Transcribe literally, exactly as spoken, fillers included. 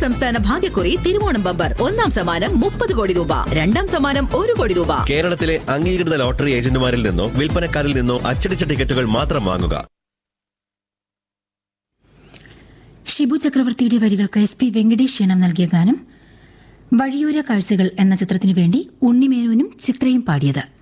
സംസ്ഥാന ഭാഗ്യക്കുറി തിരുവോണം ബമ്പർ ഒന്നാം സമ്മാനം മുപ്പത് കോടി രൂപ, രണ്ടാം സമ്മാനം ഒരു കോടി രൂപ. കേരളത്തിലെ അംഗീകൃത ലോട്ടറി ഏജന്റുമാരിൽ നിന്നോ വിൽപ്പനക്കാരിൽ നിന്നോ അച്ചടിച്ച ടിക്കറ്റുകൾ മാത്രം വാങ്ങുക. ഷിബു ചക്രവർത്തിയുടെ വരികൾക്ക് എസ് പി വെങ്കടേഷ് ഈണം നൽകിയ ഗാനം വഴിയോര കാഴ്ചകൾ എന്ന ചിത്രത്തിനു വേണ്ടി ഉണ്ണിമേനോനും ചിത്രയും പാടിയത്.